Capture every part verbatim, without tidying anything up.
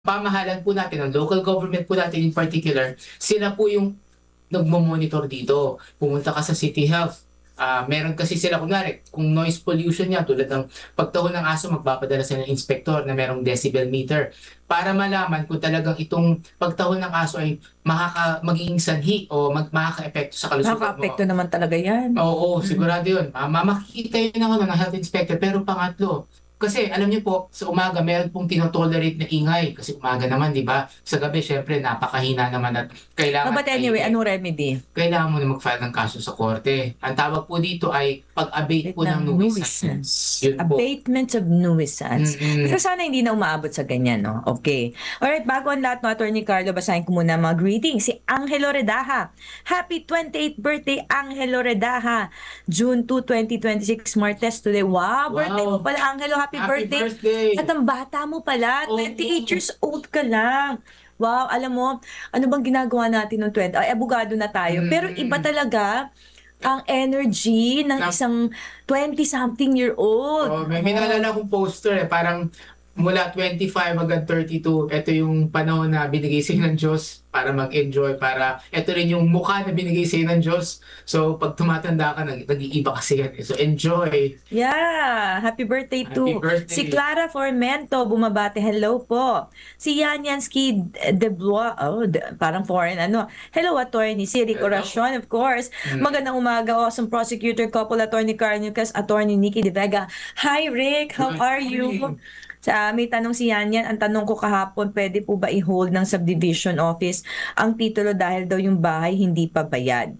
Pamahalaan po natin, ang local government po natin in particular, sila po yung nagmo-monitor dito. Pumunta ka sa City Health, ah, meron kasi sila kunwari, kung noise pollution niya tulad ng pagtaho ng aso, magpapadala sila ng inspektor na merong decibel meter para malaman kung talagang itong pagtaho ng aso ay makaka magiging sanhi o mag makakaapekto sa kalusugan mo. Nakakaapekto naman talaga yan. Oo, Mm. sigurado yun. Ah, ma makikita yun ng ano, ng health inspector. Pero pangatlo, kasi alam niyo po, sa umaga meron pong tino-tolerate na ingay kasi umaga naman, 'di ba? Sa gabi syempre napakahina naman at No, kailangan but anyway, tahimik. anong remedy? Kailangan mo na mag-file ng kaso sa korte. Ang tawag po dito ay pag-abate po ng nuisance. Yun po. Abatement of nuisance. Mm-mm. Pero sana hindi na umaabot sa ganyan, no? Okay. Alright, bago ang lahat, no, Attorney Carlo, basahin ko muna mga greetings. Si Angelo Redaha. Happy twenty-eighth birthday, Angelo Redaha. June second, twenty twenty-six, Martes today. Wow, birthday Wow. mo pala, Angelo. Happy, Happy birthday. birthday. At ang bata mo pala, Oo. twenty-eight years old ka lang. Wow, alam mo, ano bang ginagawa natin noong twenty? Ay, abogado na tayo. Pero Mm. iba talaga ang energy ng Na- isang twenty-something year old. Oh, may, may naalala akong poster eh, parang mula twenty-five hanggang thirty-two, ito yung panahon na binigay sa'yo ng Diyos para mag-enjoy, para ito rin yung mukha na binigay sa'yo ng Diyos. So, pag tumatanda ka, nag- nag-iiba kasi yan. eh. So, enjoy. Yeah, happy birthday Happy to birthday. si Clara Formento, bumabate. Hello po. Si Yanyansky De Blois, oh, de- parang foreign ano. Hello, attorney. Si Rick Hello. Oracion, of course. Mm. Magandang umaga, awesome prosecutor couple, attorney Carnicas, attorney Nikki De Vega. Hi, Rick. How Good are you? morning. Sa may tanong si Yanyan, ang tanong ko kahapon, pwede po ba i-hold ng subdivision office ang titulo dahil daw yung bahay hindi pa bayad?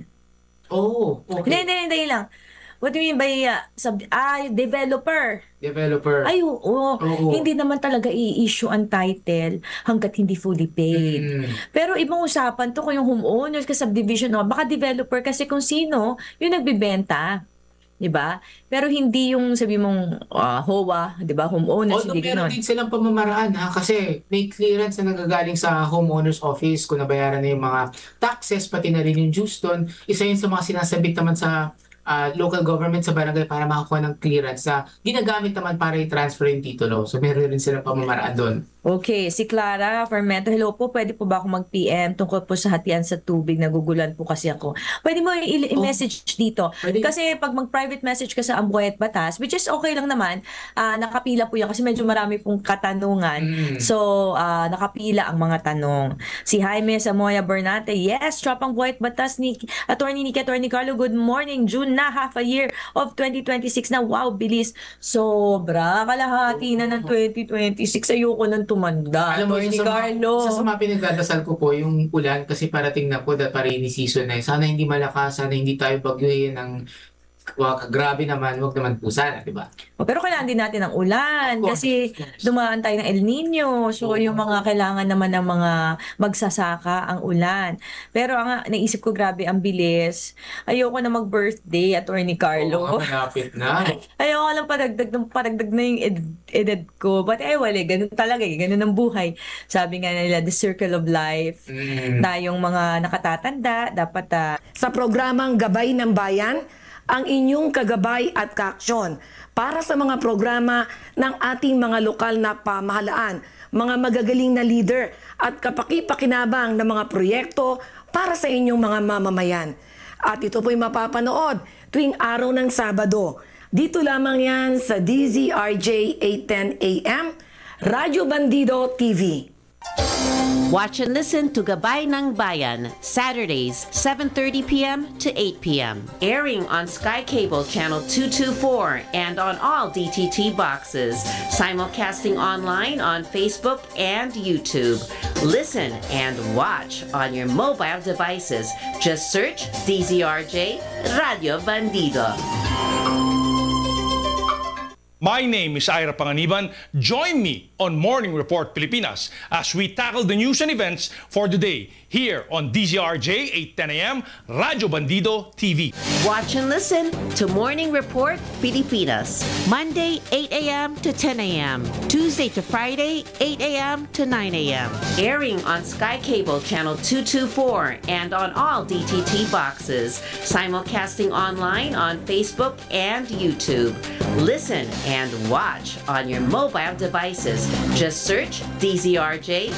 Oh, Hindi, okay. hindi, hindi lang. What do you mean by uh, sub ah, developer? Developer. Ay, oo. Oo. Hindi naman talaga i-issue ang title hanggat hindi fully paid. Mm. Pero ibang usapan to kung yung homeowners ka subdivision o baka developer kasi kung sino yung nagbibenta. 'Di ba? Pero hindi yung sabi mong ah, H O A, 'di ba? Homeowners, Although hindi meron gano'n. din silang pamamaraan ha, kasi may clearance na nagagaling sa homeowner's office kung nabayaran na yung mga taxes, pati na rin yung dues doon. Isa yun sa mga sinasabit naman sa ah, local government sa barangay para makakuha ng clearance na ginagamit naman para i-transfer yung titulo. So meron rin silang pamamaraan doon. Okay, si Clara Fermento, hello po, pwede po ba ako mag-P M tungkol po sa hatian sa tubig? Nagugulan po kasi ako. Pwede mo i- i-message dito. Pwede. Kasi pag mag-private message ka sa Amboy at Batas, which is okay lang naman, ah, nakapila po yan kasi medyo marami pong katanungan. Mm. So, ah, nakapila ang mga tanong. Si Jaime Samoya Bernate, yes, Tropang Buhay at Batas ni Attorney Nicky, Attorney Carlo, good morning. June na, half a year of twenty twenty-six na. Wow, bilis. Sobra, kalahati na ng twenty twenty-six. Ayoko nang tumanda. Alam mo, Attorney isa sa, mga, Carlo. isa sa mga pinagdadasal ko po yung ulan kasi parating na po dahil pa rainy season na eh. Sana hindi malakas, sana hindi tayo bagyuhin ng wag, grabe naman, wag naman po sana, di ba? Oh, pero kailangan din natin ng ulan Of course, kasi of course. dumaan tayo ng El Nino. So, Oo. yung mga kailangan naman ng mga magsasaka ang ulan. Pero ang naisip ko, grabe, ang bilis. Ayoko na mag-birthday, Attorney Carlo. Oo, malapit na. Ayoko lang padagdag ng padagdag na yung ed- edad ko. But eh, wala, ganun talaga eh. Ganun ang buhay. Sabi nga nila, the circle of life. Mm. Tayong mga nakatatanda, dapat ah, Sa programang Gabay ng Bayan, ang inyong kagabay at kaaksyon para sa mga programa ng ating mga lokal na pamahalaan, mga magagaling na leader at kapaki-pakinabang na mga proyekto para sa inyong mga mamamayan. At ito po'y mapapanood tuwing araw ng Sabado. Dito lamang yan sa D Z R J eight ten A M, Radyo Bandido T V. Watch and listen to Gabay ng Bayan, Saturdays, seven thirty p m to eight p m Airing on Sky Cable Channel two twenty-four and on all D T T boxes. Simulcasting online on Facebook and YouTube. Listen and watch on your mobile devices. Just search D Z R J Radio Bandido. My name is Ira Panganiban. Join me on Morning Report Pilipinas as we tackle the news and events for the day here on D Z R J eight ten A M, Radyo Bandido T V. Watch and listen to Morning Report Pilipinas, Monday eight a m to ten a m, Tuesday to Friday eight a m to nine a m Airing on Sky Cable Channel two twenty-four and on all D T T boxes. Simulcasting online on Facebook and YouTube. Listen and watch on your mobile devices. Just search D Z R J